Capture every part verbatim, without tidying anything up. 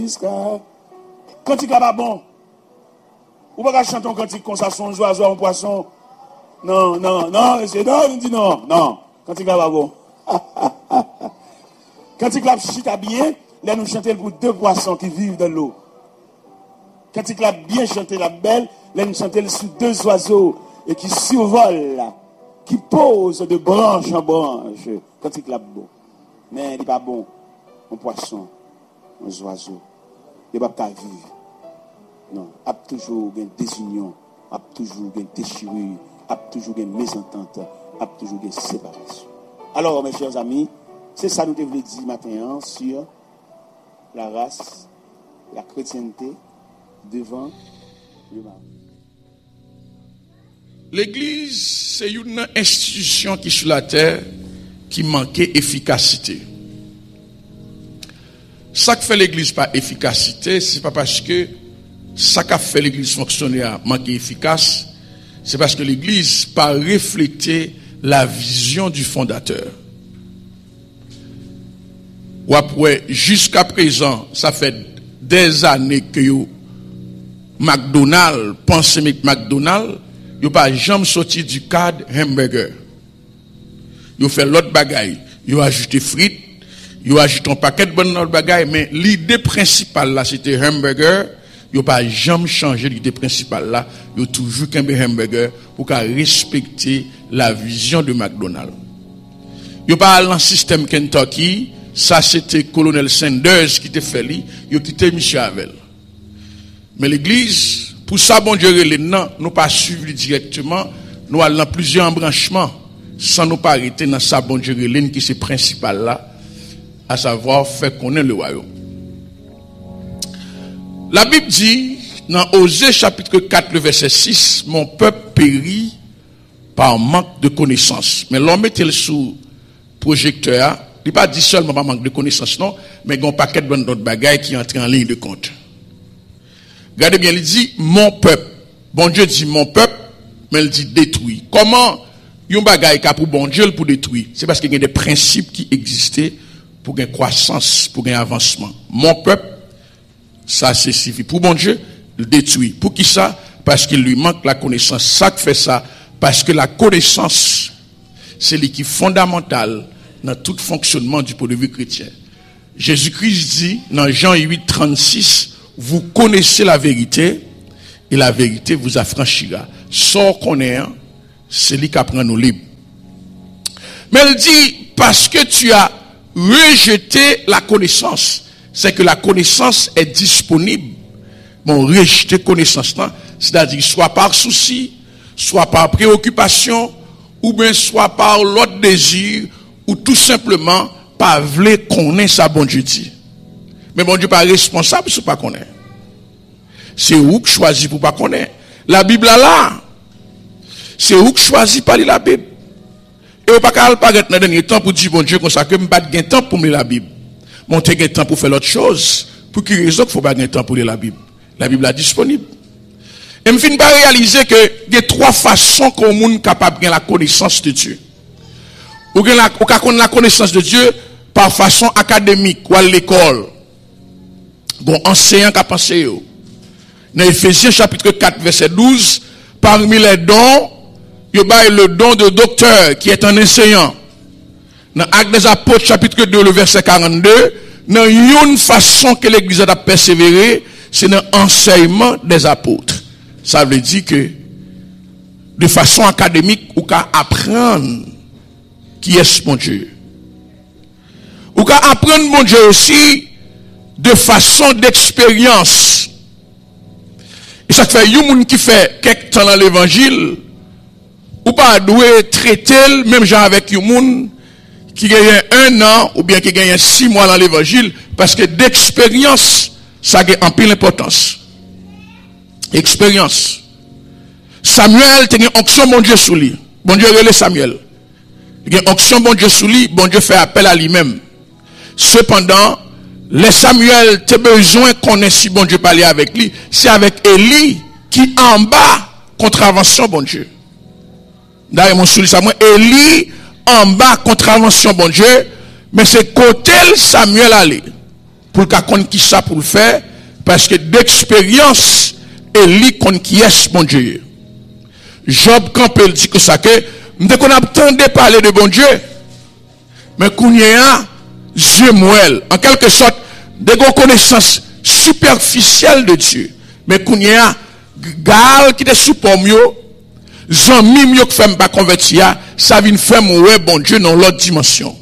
Cantique là pas bon. Ou pas chanter un cantique comme ça, son oiseau, un poisson. Non, non, non, c'est non, il dit non, non. Cantique là pas bon. Cantique là chita bien, là nous chanter pour deux poissons qui vivent dans l'eau. Cantique là bien chanter la belle, là nous chanter sur deux oiseaux et qui survolent, qui posent de branche en branche. Cantique là bon. Mais il n'est pas bon. Un poisson, un oiseau. Il ne va pas vivre. Non, il y a toujours une désunion, il y a toujours une déchirure, il y a toujours une mésentente, il y a toujours une séparation. Alors, mes chers amis, c'est ça que nous devons dire maintenant sur la race, la chrétienté devant le mal. L'église, c'est une institution qui sur la terre qui manquait efficacité. Ça qui fait l'église pas efficacité, c'est pas parce que ça qui fait l'église fonctionner à manquer efficace, c'est parce que l'église pas reflété la vision du fondateur. Ou après, jusqu'à présent, ça fait des années que yo McDonald's, pense avec McDonald's, yo pas jamais sorti du cadre hamburger. Yo fait l'autre bagaille, yo ajouté frites, yo ajoute un paquet de bonnes bagaille, mais l'idée principale là, c'était hamburger. Yo pas jamais changé l'idée principale là. Yo toujours qu'un hamburger pour qu'à respecter la vision de McDonald's. Yo pas dans le système Kentucky, ça c'était colonel Sanders qui te fait li, yo quitté Michel Havel. Mais l'église, pour ça bon Dieu les non, nous pas suivre directement, nous allons dans plusieurs embranchements sans nous pas arrêter dans ça bon Dieu qui c'est principal là. À savoir faire connaître le royaume. La Bible dit dans Osée chapitre quatre le verset six, mon peuple périt par manque de connaissance. Mais l'homme était sous projecteur, il n'est pas dit seulement par manque de connaissance non, mais il y a un paquet de d'autres bagailles qui entrent en ligne de compte. Regardez bien, il dit mon peuple. Bon Dieu dit mon peuple, mais il dit détruit. Comment un bagaille pour bon Dieu pour détruire? C'est parce qu'il y a des principes qui existaient pour une croissance, pour un avancement. Mon peuple, ça c'est suffit. Pour mon Dieu, le détruit. Pour qui ça? Parce qu'il lui manque la connaissance. Ça qui fait ça, parce que la connaissance, c'est l'équipe fondamentale dans tout fonctionnement du point de vue chrétien. Jésus-Christ dit dans Jean huit, trente-six, vous connaissez la vérité et la vérité vous affranchira. Sans connaître, c'est lui qui apprend nous libres. Mais il dit, parce que tu as rejeter la connaissance, c'est que la connaissance est disponible. Bon, rejeter connaissance, c'est-à-dire soit par souci, soit par préoccupation, ou bien soit par l'autre désir, ou tout simplement par vouloir connaître sa bon Dieu dit. Mais bon Dieu pas responsable si pas connaître. C'est où que choisit pour pas connaître. La Bible là, là c'est où que choisit par la Bible. Et on pas qu'à pas dans le dernier temps pour dire bon Dieu comme ça que me pas de temps pour lire la Bible. Mon te temps pour faire l'autre chose. Pour qui raison qu'il faut pas de temps pour lire la Bible. La Bible est disponible. Et me fin pas réaliser que il y a trois façons qu'on monde capable de la connaissance de Dieu. Ou que la ou qu'on la connaissance de Dieu par façon académique ou à l'école. Bon enseignant qui a pensé yo. Dans Éphésiens chapitre quatre verset douze, parmi les dons il y a le don de docteur qui est un enseignant. Dans Actes des Apôtres chapitre deux le verset quarante-deux, dans une façon que l'église a persévéré, c'est dans l'enseignement des apôtres. Ça veut dire que de façon académique, ou qu'à apprendre qui est mon Dieu. Ou qu'à apprendre mon Dieu aussi de façon d'expérience. Et ça fait un monde qui fait quelque temps dans l'évangile, ou pas doué traiter même genre avec un monde qui gagne un an ou bien qui gagne six mois dans l'évangile, parce que d'expérience ça a en pile importance. Expérience. Samuel a une onction bon Dieu sous lui. Bon Dieu relève Samuel. Il y a une onction bon Dieu sous lui, bon Dieu fait appel à lui-même. Cependant, les Samuel a besoin qu'on ait si bon Dieu parler avec lui, c'est avec Élie qui en bas contravention bon Dieu. D'ailleurs, mon soulier Samuel, Élie en bas contravention bon Dieu, mais c'est côté Samuel allé. pour qu'à connaître qui ça pour le faire, parce que d'expérience, Élie connaît qui est bon Dieu. Job, quand il dit que ça, que, dès qu'on attendait parler de bon Dieu, mais qu'on y a, Dieu mouelle, en quelque sorte, des connaissances superficielles de Dieu, mais qu'on y a, gal qui est sous pomme yo, zami mieux que femme pas convertir, ça vient faire mourir bon Dieu dans l'autre dimension.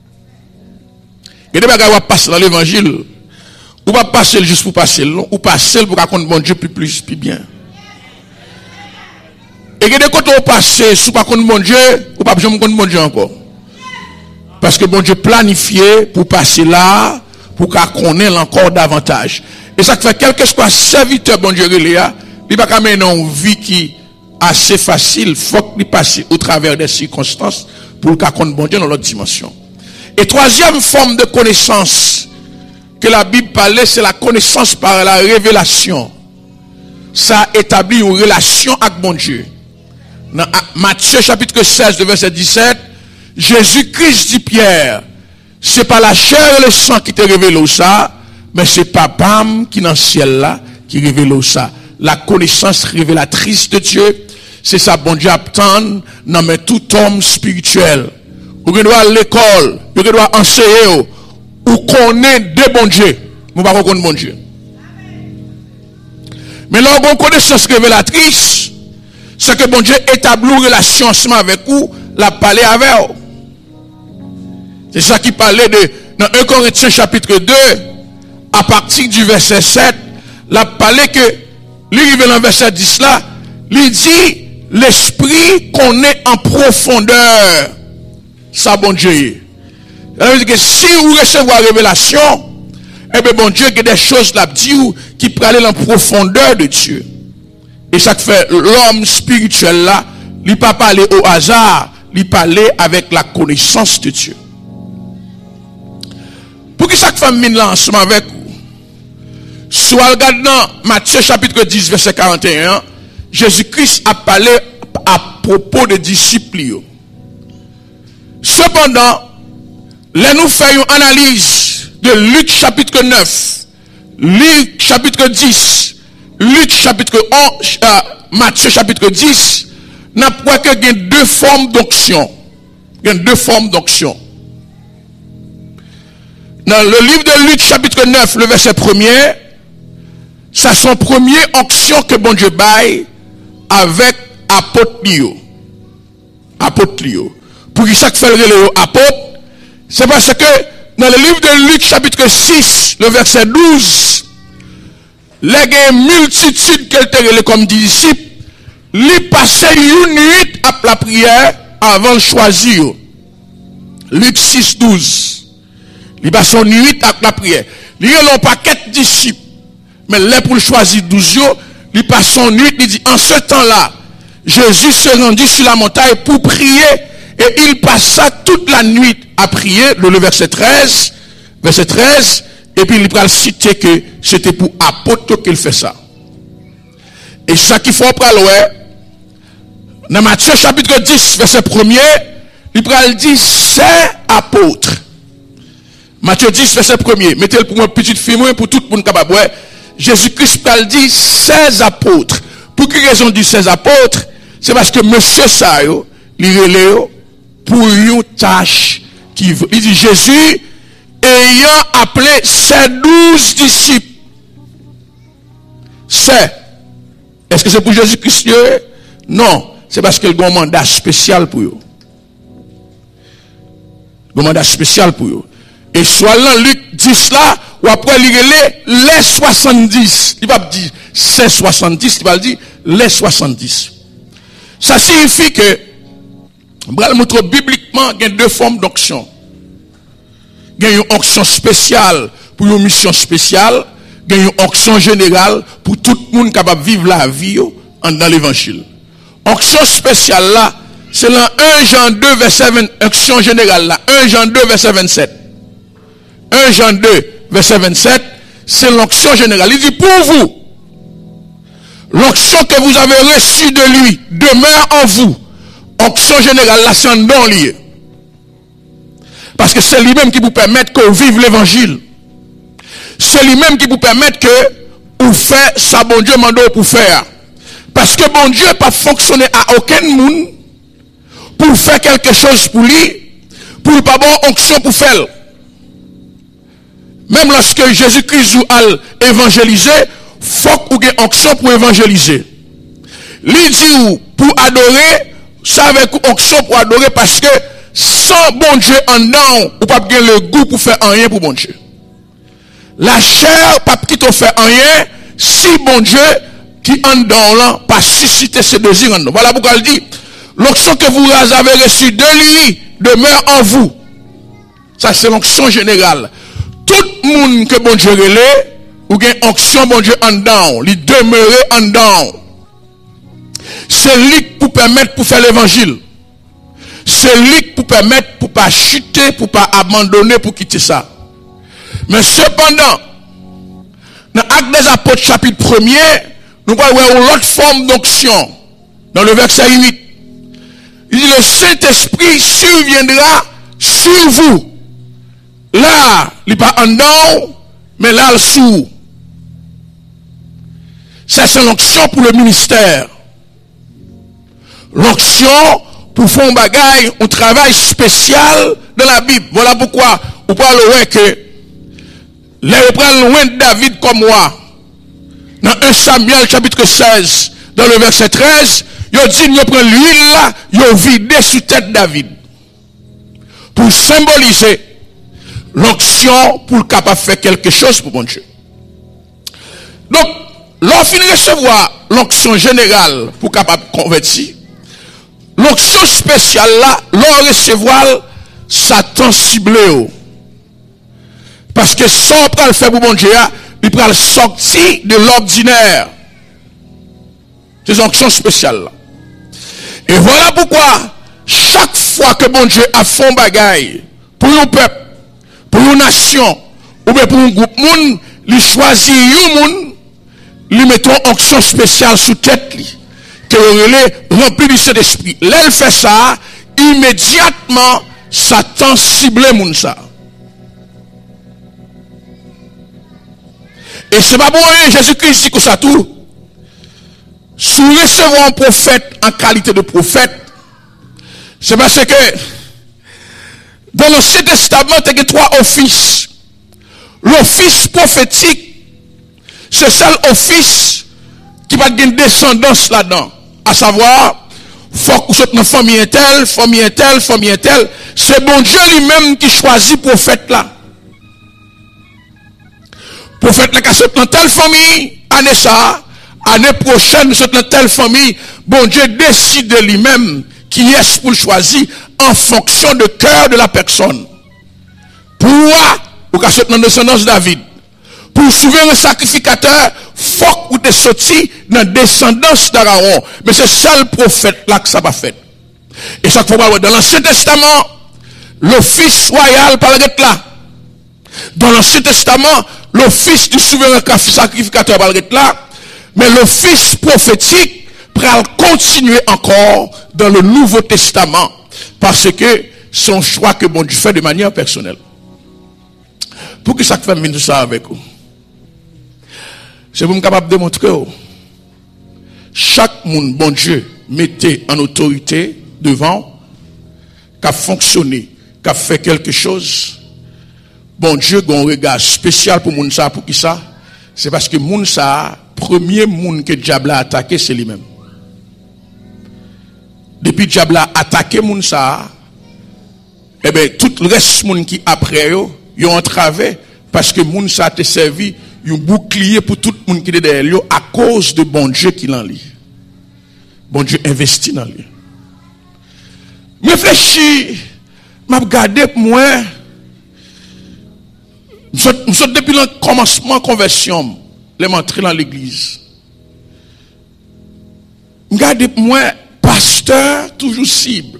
Et des bagages qui passent dans l'évangile, ou pas passer juste pour passer, ou passer pour raconter bon Dieu plus plus plus bien. Et que des côtés on passe sous pas contre bon Dieu, ou pas jamais contre bon Dieu encore. Parce que bon Dieu planifié pour passer là, pour qu'on connaisse encore davantage. Et ça fait quelque soit serviteur bon Dieu là, il va pas mener une vie qui assez facile, faut qu'il passe au travers des circonstances pour qu'on connaisse bon Dieu dans l'autre dimension. Et troisième forme de connaissance que la Bible parlait, c'est la connaissance par la révélation. Ça établit une relation avec bon Dieu. Dans Matthieu chapitre seize, verset dix-sept, Jésus-Christ dit Pierre, c'est pas la chair et le sang qui te révèle ça, mais c'est papa qui dans le ciel là, qui révèle ça. La connaissance révélatrice de Dieu, c'est ça bon Dieu attend dans tout homme spirituel. Ou que doit à l'école, ou que doit enseigner, ou connaît de bon Dieu. Nous ne pouvons pas connaître bon Dieu. Mais là, on connaissance révélatrice, c'est que bon Dieu établit une relation ensemble avec vous, la parler avec vous. C'est ça qui parlait de, dans un Corinthiens chapitre deux, à partir du verset sept, la parler que, lui, dans le verset dix là, il dit, l'esprit connaît en profondeur, ça bon Dieu. Ça veut dire que si vous recevez la révélation, eh bien bon Dieu, il y a des choses là, qui prennent en profondeur de Dieu. Et ça fait l'homme spirituel là, il ne pas parler au hasard, il parler avec la connaissance de Dieu. Pour que chaque femme mine là ensemble avec vous, soit regarde dans Matthieu chapitre dix, verset quarante et un, Jésus-Christ a parlé à propos des disciples. Cependant, là nous faisons une analyse de Luc chapitre neuf, Luc chapitre dix, Luc chapitre onze, euh, Matthieu chapitre dix, n'a pas que il y a deux formes d'onction. Il y a deux formes d'onction. Dans le livre de Luc chapitre neuf, le verset premier, c'est son premier onction que bon Dieu baille avec apôtre Lio. Apôtre Lio. Pour qui chaque fait le apôtre, c'est parce que dans le livre de Luc chapitre six, le verset douze, les multitudes qu'elle était comme disciples, lui passaient une nuit à la prière avant de choisir. Luc six, douze. Il passe une nuit à la prière. Il y a un paquet de disciples. Mais là pour choisir douze, il passe une nuit, il dit, en ce temps-là, Jésus se rendit sur la montagne pour prier et il passa toute la nuit à prier, le verset treize, verset treize, et puis il va citer que c'était pour apôtre qu'il fait ça. Et ça qu'il faut prendre, ouais, dans Matthieu chapitre dix, verset premier, il va dire, c'est apôtre. Matthieu dix, verset premier, mettez-le pour moi petite fille, pour tout le monde capable, ouais. Jésus-Christ parle dit seize apôtres. Pour quelle raison dit seize apôtres? C'est parce que monsieur Sayo, il relève pour une tâche qui veut. Il dit Jésus ayant appelé ses douze disciples. C'est. Est-ce que c'est pour Jésus-Christ? Non. C'est parce qu'il y a un mandat spécial pour eux. Un mandat spécial pour eux. Et soit là, Luc dix là, ou après il relève les soixante-dix. Il va dire c'est soixante-dix, il va dire les soixante-dix. Ça signifie que, on va montrer bibliquement, il y a deux formes d'onction. Il y a une onction spéciale pour une mission spéciale, il y a une onction générale pour tout le monde capable de vivre la vie dans l'évangile. Onction spéciale là, c'est dans un Jean deux, verset vingt, onction générale là, un Jean deux, verset vingt-sept. un Jean deux, verset vingt-sept, c'est l'onction générale. Il dit pour vous, l'onction que vous avez reçue de lui demeure en vous. Onction générale, là, c'est un don lié. Parce que c'est lui-même qui vous permet que vous vivez l'évangile. c'est lui-même qui vous permettre que vous faites ça, bon Dieu mando pour faire. Parce que bon Dieu pas fonctionner à aucun monde pour faire quelque chose pour lui, pour pas avoir onction pour faire. Même lorsque Jésus-Christ a évangélisé, faut qu'on ait onction pour évangéliser. Il dit pour adorer, ça avec onction pour adorer parce que sans bon Dieu en dedans, ou pas bien le goût pour faire rien pour bon Dieu. La chair, pas qui te fait rien, si bon Dieu qui en dedans là, pas susciter ses désirs en dedans. Voilà pourquoi il dit, l'onction que vous avez reçue de lui demeure en vous. Ça c'est l'onction générale. Tout le monde que bon Dieu relève, ou gain onction bon Dieu en dedans, lui demeurer en dedans. C'est lui pour permettre pour faire l'évangile. C'est lui pour permettre pour pas chuter, pour pas abandonner, pour quitter ça. Mais cependant, dans l'acte des apôtres chapitre premier, nous voyons l'autre forme d'onction. Dans le verset huit. Il dit le Saint-Esprit surviendra sur vous. Là, il n'est pas en dedans, mais là, le sous. Ça, c'est l'onction pour le ministère. L'onction pour faire un bagage, un travail spécial dans la Bible. Voilà pourquoi on parle ouais que les reprendre loin de David comme moi. Dans un Samuel chapitre seize, dans le verset treize, il dit il prend l'huile là, il vide sur tête David. Pour symboliser l'onction pour le capable de faire quelque chose pour mon Dieu. Donc, lorsqu'il recevoir l'onction générale pour capable de convertir, l'onction spéciale là, l'on recevoir Satan ciblé. Parce que sans pas le faire pour mon Dieu, il peut le sortir de l'ordinaire. C'est une onction spéciale là. Et voilà pourquoi, chaque fois que mon Dieu a fait un bagaille pour un peuple, pour une nation, ou bien pour un groupe monde, il choisit un monde, il met une onction spéciale sous tête, que il rempli du Saint-Esprit. Là, il fait ça, immédiatement, Satan cible moun ça. Et c'est pas bon, Jésus-Christ dit que ça tout. Si nous recevons un prophète en qualité de prophète, c'est parce que dans l'Ancien Testament, il y a trois offices. L'office prophétique, c'est ça l'office qui va avoir une descendance là-dedans. À savoir, faut que vous soyez dans la famille telle, famille telle, famille telle. C'est bon Dieu lui-même qui choisit prophète là. Prophète là qui soit dans telle famille, année ça, année prochaine, soit dans telle famille, bon Dieu décide lui-même qui est pour le choisir en fonction de cœur de la personne. Pourquoi? Pour qu'elle soit dans la descendance de David. Pour souverain sacrificateur, faut que vous sorti dans la descendance d'Aaron. Mais c'est ça le prophète là que ça va faire. Et chaque fois, dans l'Ancien Testament, l'office royal par là. Dans l'Ancien Testament, l'office du souverain sacrificateur par là. Mais l'office prophétique va continuer encore dans le Nouveau Testament. Parce que c'est un choix que bon Dieu fait de manière personnelle. Pour que ça fait tout ça avec vous. C'est pour me capable de démontrer. Chaque monde, bon Dieu, mettez en autorité devant, qui a fonctionné, qui a fait quelque chose. Bon Dieu, a un regard spécial pour moun ça, pour qui ça? C'est parce que moun ça, premier monde que diable a attaqué, c'est lui-même. Depuis diable a attaqué moun ça, eh bien, tout le reste monde qui après yo, ils ont entravé parce que moun ça a servi un bouclier pour tout le monde qui est derrière lui à cause de bon Dieu qui l'en lit. Bon Dieu investit dans lui. Réfléchis, m'a regardé pour moi. Nous sommes depuis le commencement de la conversion, les m'entrer dans l'église. Regardez pour moi, pasteur toujours cible.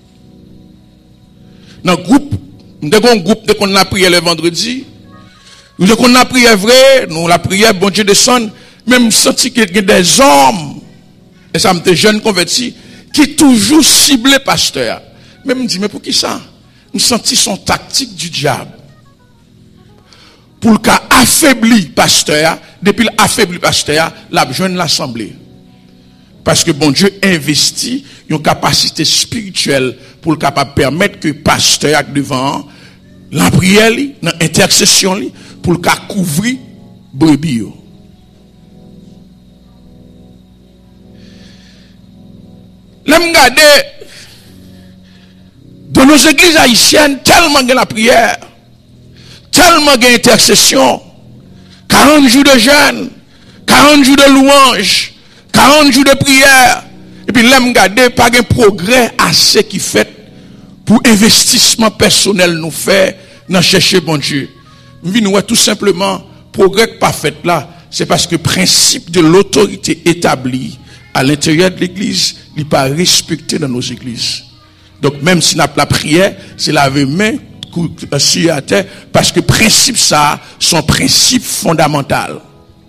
Dans le groupe, nous avons un groupe dès qu'on a prié le vendredi. Nous avons a prié vrai, nous la prière, bon Dieu descend, même senti qu'il y a des hommes, et ça me fait jeune converti, qui toujours ciblé pasteur. Même me dit, mais pour qui ça? Nous senti son tactique du diable. pour qu'a affaibli pasteur, depuis l'affaibli pasteur, la jeune l'assemblée. Parce que bon Dieu investit une capacité spirituelle pour le capable permettre que pasteur devant la prière, l'intercession, pour le cas couvrir brebis. L'aime garder dans nos églises haïtiennes tellement de la prière, tellement d'intercession, quarante jours de jeûne, quarante jours de louange, quarante jours de prière, et puis l'aime garder pas de progrès assez qui fait pour investissement personnel nous faire dans chercher bon Dieu. Nous tout simplement progrès pas fait là, c'est parce que le principe de l'autorité établie à l'intérieur de l'église n'est pas respecté dans nos églises. Donc même si n'a pas la prière, c'est la main sur la terre, parce que principe ça, son principe fondamental.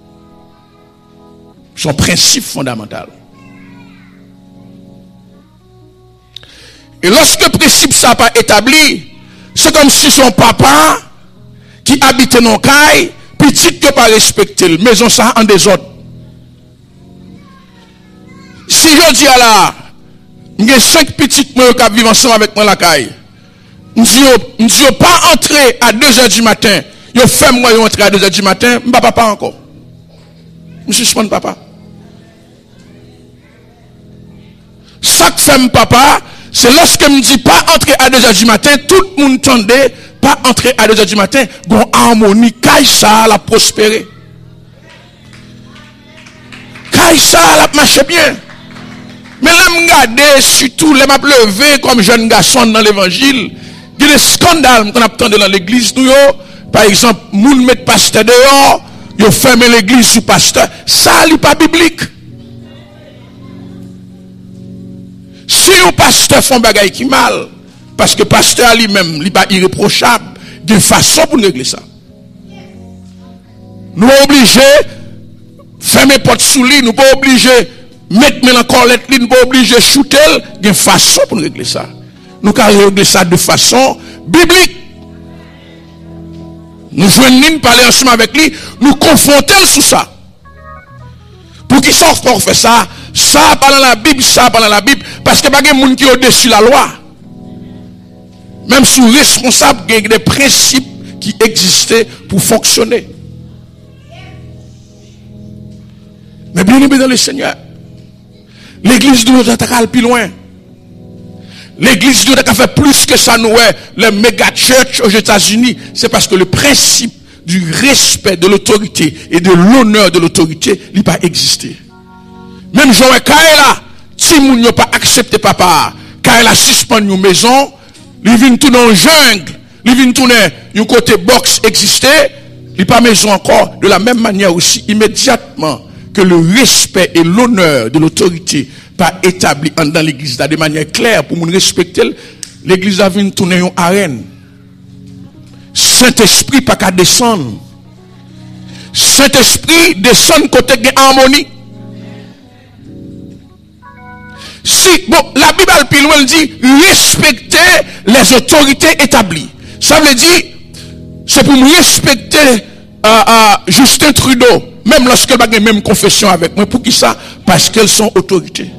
Son principe fondamental. Et lorsque le principe ça n'a pas établi, c'est comme si son papa qui habitait dans le caille, petit que pas respecté, la maison ça en désordre. Si je dis à la, j'ai cinq petites moi qui vivent ensemble avec moi la caille. Je ne dis pas entrer à deux heures du matin. Je fais moi entrer à deux heures du matin, je ne papa pas encore. Je suspends papa. Ça que fait papa, c'est lorsque je ne dis pas entrer à deux heures du matin, tout le monde tendait pas entrer à deux heures du matin, bon harmonie, caille ça la prospérer. Caille ça la marche bien. Mais là, je regarde, surtout, je m'a levé comme jeune garçon dans l'évangile. Il y a des scandales qu'on a entendu dans l'église. Nous, par exemple, nous mettons pasteur dehors, ils ferment l'église sous pasteur. Ça, n'est pas biblique. Si un pasteur fait un bagage qui mal, parce que pasteur lui-même, il n'est pas irréprochable, il y a une façon pour régler ça. Nous sommes obligés de fermer les portes sous lui, nous ne sommes pas obligés mettre encore les lignes, nous pas obligé de shooter, il y a une façon pour régler ça. Nous allons régler ça de façon biblique. Nous venons parler ensemble avec lui, nous confronter sur ça. Pour qu'ils savent pas faire ça, ça pas dans la Bible, ça pas dans la Bible, parce que il y a des gens qui sont au-dessus de la loi. Même si nous sommes responsables, il y a des principes qui existaient pour fonctionner. Mais bien aimé dans le Seigneur, l'église doit être plus loin. L'église doit faire plus que ça, nous, les méga church aux États-Unis. C'est parce que le principe du respect de l'autorité et de l'honneur de l'autorité n'a pas existé. Même Joël Kaela, si nous n'avons pas accepté papa, Kaela suspend une maison, il vient tout dans le jungle, il vient tout dans un côté box existait, il n'est pas maison encore. De la même manière aussi, immédiatement, que le respect et l'honneur de l'autorité pas établi dans l'église de manière claire pour nous respecter, l'église a vu tourner une arène. Saint-Esprit pas qu'à descendre. Saint-Esprit descend côté de harmonie. Si, bon, la Bible plus loin dit respecter les autorités établies. Ça veut dire, c'est pour me respecter euh, euh, Justin Trudeau. Même lorsqu'elle a la même confession avec moi. Pour qui ça? Parce qu'elles sont autorités.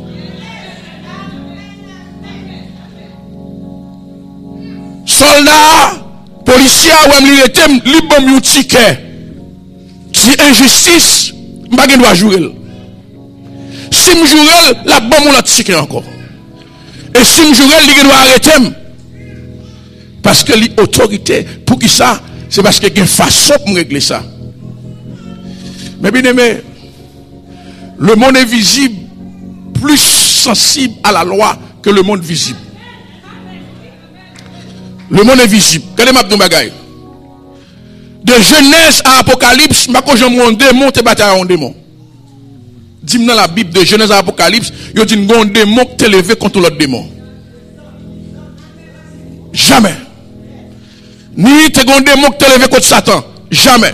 Soldats, policiers, ou même les li bon mi ticket. Si injustice, je dois jouer. Si je joue, la bombe la ticket encore. Et si je joue, il doit arrêter. Parce que l'autorité, pour qui ça? C'est parce qu'il y a une façon pour régler ça. Mais bien aimé, le monde est visible, plus sensible à la loi que le monde visible. Le monde est visible. Quel est ma bagaille? De Genèse à Apocalypse, je ne sais pas un démon te battre un démon. Dis-moi dans la Bible de Genèse à Apocalypse, il y a un démon qui t'est levé contre l'autre démon. Jamais. Ni te un démon qui t'est levé contre Satan. Jamais.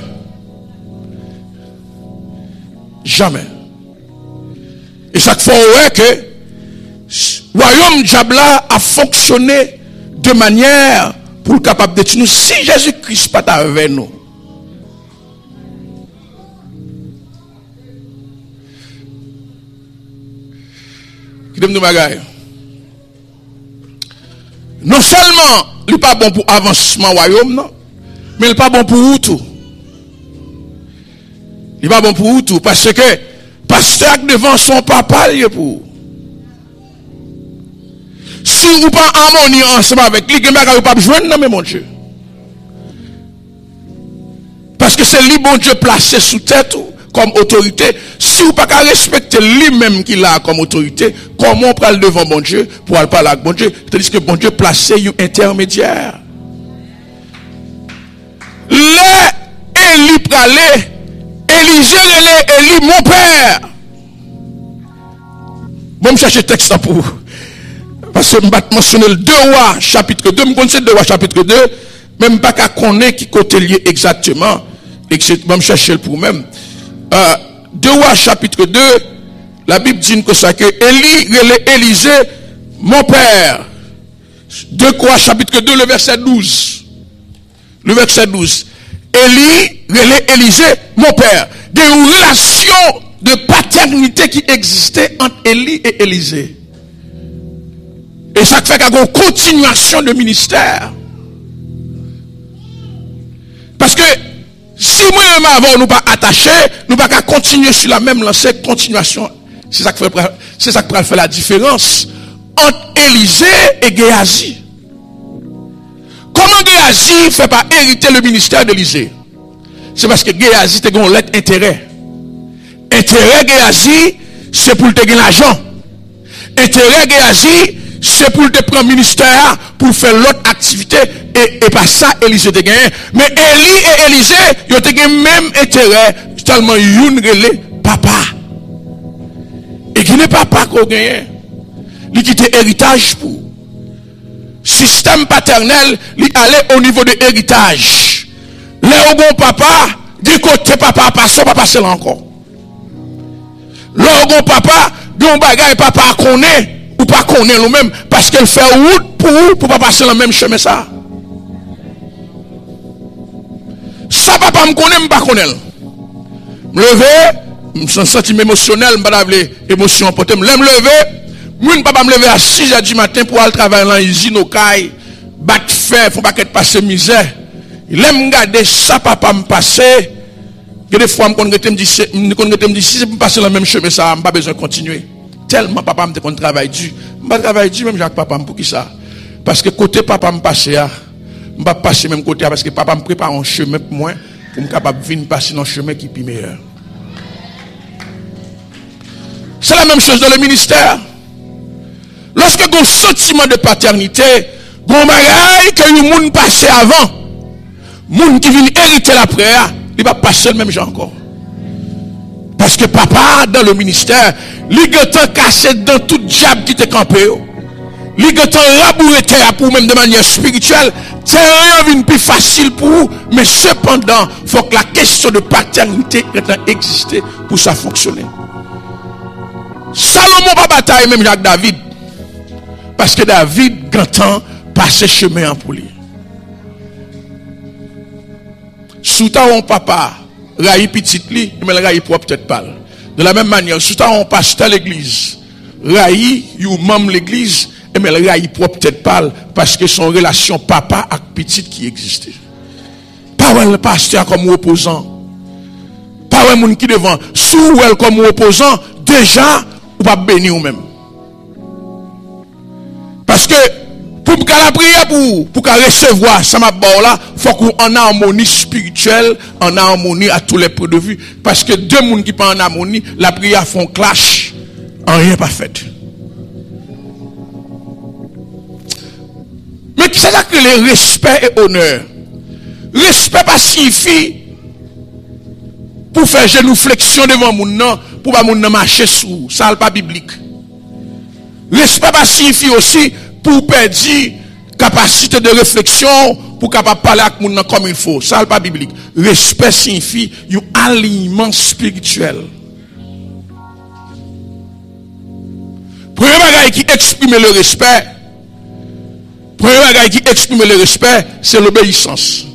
Jamais. Et chaque fois ouais que le royaume diabla a fonctionné de manière pour le capable de nous. Si Jésus-Christ n'est pas avec nous, Qui donne nous bagaille. Non seulement il n'est pas bon pour avancement royaume, non, mais il n'est pas bon pour vous tout. Il n'est pas bon pour vous tout. Parce que pasteur devant son papa, il est pour. Si vous pas harmonie ensemble avec lui, vous ne pas besoin de non, mon Dieu. Parce que c'est lui, bon Dieu, placé sous tête comme autorité. Si vous ne pas respecter lui-même qu'il a comme autorité, comment on parle devant bon Dieu pour aller parler avec bon Dieu? C'est-à-dire que bon Dieu placé un intermédiaire. Le Élie pralé, Élisée relé, Élie mon père. Bon, je cherche le texte pour vous. Parce que je vais mentionner le deux rois chapitre deux, je connais le deux rois chapitre deux, même pas qu'à connaître qui côté lié exactement, et que je vais chercher pour même. Euh, deux rois chapitre deux, la Bible dit que ça, que Élie relé Élisée, mon père. deux rois chapitre deux, le verset douze. Le verset douze. Élie relé Élisée, mon père. Il y a une relation de paternité qui existait entre Élie et Élisée. Et ça fait qu'il y a une continuation de ministère. Parce que si moi-même avant nous pas attachés, nous pas qu'à continuer sur la même lancée, continuation. C'est ça qui fait, c'est ça qui fait la différence entre Élisée et Géasi. Comment Géasi ne fait pas hériter le ministère d'Élisée? C'est parce que Géasi a un lettre intérêt. Intérêt Géasi, c'est pour te gagner l'argent. Intérêt Géasi, c'est pour te prendre ministère, pour faire l'autre activité, et, et pas ça, Élisée te gagne. Mais Élie et Élisée, ils ont le même intérêt, tellement yon relé papa. Et qui n'est pas papa qu'on gagne. Il quitte héritage pour. Système paternel, il allait au niveau de héritage. Le bon papa, du côté papa, passe, papa c'est là encore. Le bon papa, du bagage papa connaît. Ou pas connaître nous-mêmes parce qu'elle fait route pour vous pour pas passer le même chemin ça. Ça papa me connaît, me pas connaître. Me lever, me sens sentiment émotionnel, me pas émotion porter, me lever, moi papa me lever à six heures du matin pour aller travailler dans l'usine au caille, battre fer, faut pas qu'être passer misère. Il aime regarder ça papa me passer. Que des fois me connaît me dit me connaît me dit si c'est pour passer le même chemin ça, me pas besoin de continuer. Tellement papa me dit travail dur. Je ne travaille dur même Jacques papa pour qui ça? Parce que côté papa me passe là, je ne vais pas passer même côté parce que papa me prépare un chemin pour moi pour me capable de venir passer dans un chemin qui est plus meilleur. C'est la même chose dans le ministère. Lorsque vous avez un sentiment de paternité, vous avez que le monde passe avant, le monde qui vient hériter l'après, il ne va pas passer le même genre encore. Parce que papa, dans le ministère, il a cassé dans tout diable qui était campé. Il a rabouré terre pour même de manière spirituelle. Terre vient plus facile pour vous. Mais cependant, il faut que la question de paternité existe pour ça fonctionner. Salomon pas bataille même Jacques David. Parce que David, grand temps, passait chemin pour lui. Sous ta papa, raï petit li, mais le raï propre peut-être pas. De la même manière, si tu as un pasteur l'église, raï, ou même l'église, mais le raï propre peut-être pas, parce que son relation papa avec petit qui existait. Pas le pasteur comme opposant. Pas un monde qui devant, sous elle comme opposant, déjà, ou pas bénir ou même. Parce que, pour que la prière pour pour qu'elle recevoir ça m'a bon là faut qu'on en harmonie spirituelle en harmonie à tous les points de vue parce que deux monde qui pas en harmonie la prière font clash en rien pas fait. Mais c'est là que le respect et honneur. Respect pas signifie pour faire génuflexion devant moun non pour pas moun marcher sous ça n'est pas biblique. Respect pas signifie aussi pour perdre capacité de réflexion pour capable parler avec les gens comme il faut. Ça n'est pas biblique. Respect signifie un alignement spirituel. Premier bagage qui exprime le respect, premier bagage qui exprime le respect, c'est l'obéissance.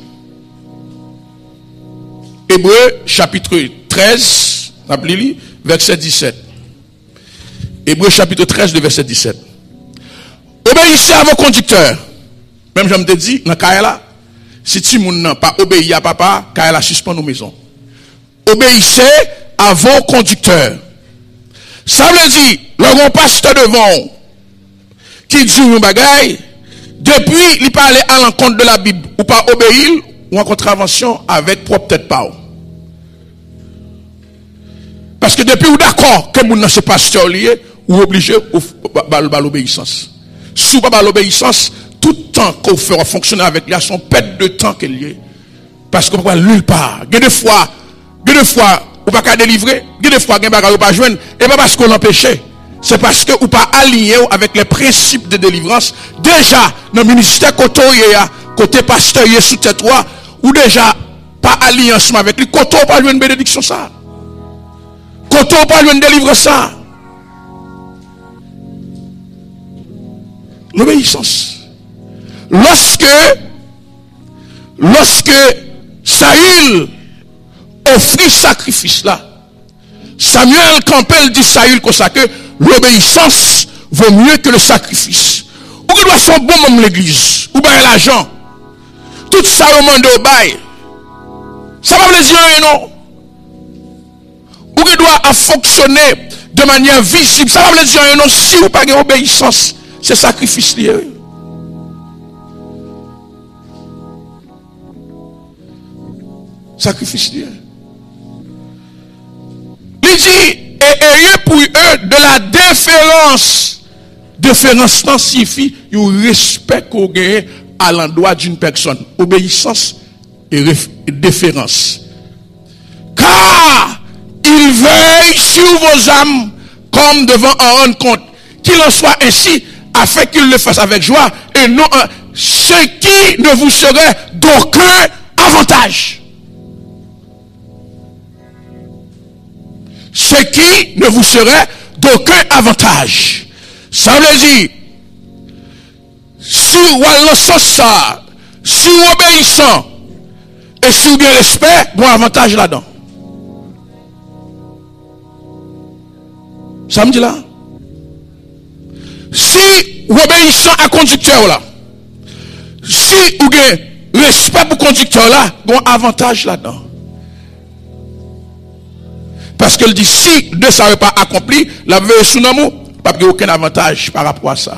Hébreux chapitre treize, verset dix-sept. Hébreux chapitre treize, de verset dix-sept. Obéissez à vos conducteurs. Même je me dis, dans Kaela, si tu n'as pas obéi à papa, Kaela suspend nos maisons. Obéissez à vos conducteurs. Ça veut dire, le grand pasteur devant, qui dit une bagaille, depuis, il parle à l'encontre de la Bible, ou pas obéir, ou en contravention avec propre tête pas. Parce que depuis, ou d'accord, que mon ce pasteur lié, ou obligé, ou l'obéissance. Si vous pas l'obéissance, tout temps qu'on fera fonctionner avec lui, son perte de temps qu'il y est. Parce qu'on ne peut pas nulle part. Il y a des fois, il y a des fois, ou pas qu'à délivrer, il y a des fois, il y a des fois, pas joindre, et pas parce qu'on l'empêchait. C'est parce que ou pas aligné avec les principes de délivrance. Déjà, dans le ministère côté, côté pasteur, sous tête, ou déjà, pas aligné ensemble avec lui, côté, pas une bénédiction ça. Côté, pas une délivrance ça. L'obéissance. Lorsque, lorsque Saül offrit sacrifice là, Samuel Campbell dit Saül comme ça que l'obéissance vaut mieux que le sacrifice. Ou qu'il doit faire bon même l'église, ou bien l'argent. Tout ça au monde au bail. Ça va me dire non. Ou qu'il doit fonctionner de manière visible. Ça va me dire non si vous pas d'obéissance. C'est sacrifice lié. Sacrifice lié. Il dit, et ayez pour eux de la déférence. Déférence non signifie un respect qu'on gagne à l'endroit d'une personne. Obéissance et déférence. Car il veille sur vos âmes comme devant en rendre compte. Qu'il en soit ainsi, afin qu'il le fasse avec joie, et non euh, ce qui ne vous serait d'aucun avantage. Ce qui ne vous serait d'aucun avantage. Ça veut dire, si vous lancez ça, si vous obéissant, et si vous bien respect, bon avantage là-dedans. Ça me dit là? Si vous obéissez à conducteur là, si vous avez respect pour conducteur là, bon avantage là-dedans. Parce qu'elle dit, si de ça n'est pas accompli, la veille sous nous, pas de aucun avantage par rapport à ça.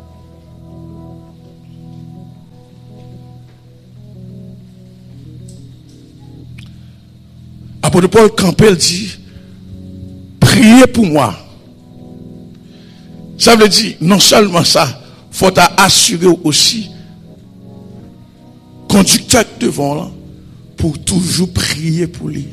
Apôtre Paul Campbell dit, priez pour moi. Ça veut dire, non seulement ça, il faut assurer aussi, conducteur devant là, pour toujours prier pour lui.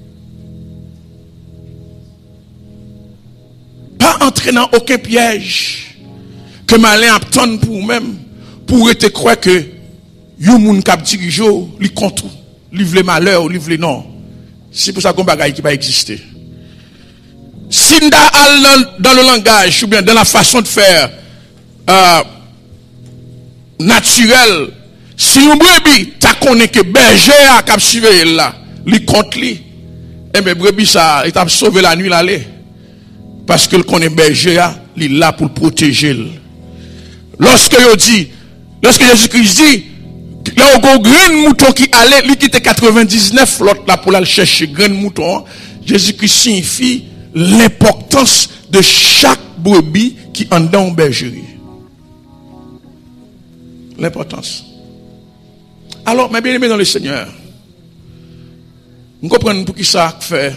Pas entrer dans aucun piège que malin attend pour vous-même, pour te croire que yon moun k'ap dirige, li contre, livre le malheur, livre le non. C'est pour ça qu'on bagaille qui va exister. Si nous allons dans le langage ou bien dans la façon de faire euh, naturel, si nous brebis, ta connaît que berger a cap suivre là, li contre li, et bien brebis ça, il t'a sauvé la nuit l'aller. Parce que le connaît berger a, il est là pour le protéger. Lorsque il dit, lorsque Jésus-Christ dit, là où il y a un grand mouton qui allait, lui qui était quatre-vingt-dix-neuf, l'autre là pour aller chercher grand mouton, Jésus-Christ signifie l'importance de chaque brebis qui en dans une bergerie. L'importance. Alors, mes bien-aimés dans le Seigneur, nous comprenons pour qui ça fait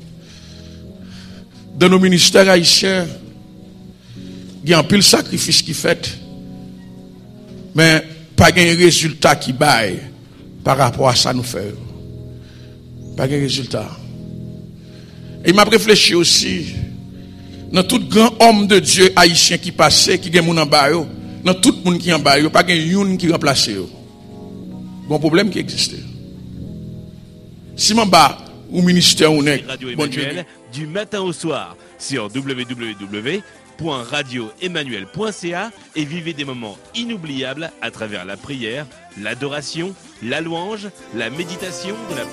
dans nos ministères haïtiens, il y a un pile sacrifice qui fait, mais pas de résultat qui baille par rapport à ça nous faire. Pas de résultat. Et il m'a réfléchi aussi, dans tout grand homme de Dieu haïtien qui passait, qui gagne mon en bas, dans tout le monde qui en bas, pas de yon qui remplace. Bon problème qui existe. Si mon bas, au ministère, on est, bon Dieu, du matin au soir sur w w w point radio emmanuel point c a et vivez des moments inoubliables à travers la prière, l'adoration, la louange, la méditation de la